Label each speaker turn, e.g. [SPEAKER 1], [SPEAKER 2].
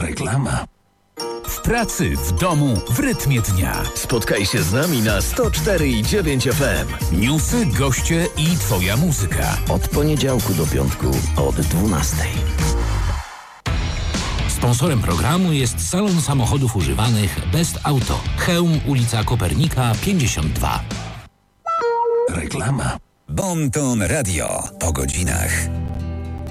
[SPEAKER 1] Reklama.
[SPEAKER 2] W pracy, w domu, w rytmie dnia.
[SPEAKER 3] Spotkaj się z nami na 104,9 FM.
[SPEAKER 2] Newsy, goście i twoja muzyka.
[SPEAKER 3] Od poniedziałku do piątku od 12.
[SPEAKER 2] Sponsorem programu jest Salon Samochodów Używanych Best Auto. Chełm, ulica Kopernika 52.
[SPEAKER 1] Reklama.
[SPEAKER 4] Bon Ton Radio. Po godzinach.